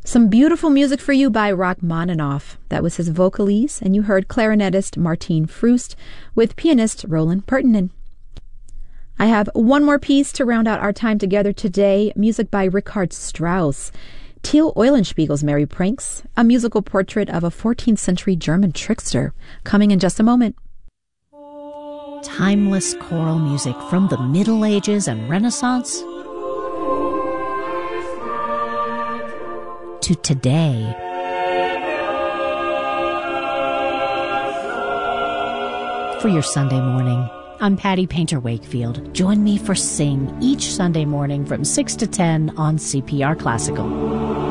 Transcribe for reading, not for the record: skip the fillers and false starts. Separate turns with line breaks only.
Some beautiful music for you by Rachmaninoff. That was his vocalese, and you heard clarinetist Martin Frust with pianist Roland Pertinen. I have one more piece to round out our time together today, music by Richard Strauss. Till Eulenspiegel's Merry Pranks, a musical portrait of a 14th century German trickster, coming in just a moment.
Timeless choral music from the Middle Ages and Renaissance to today. For your Sunday morning, I'm Patty Painter Wakefield. Join me for Sing each Sunday morning from 6 to 10 on CPR Classical.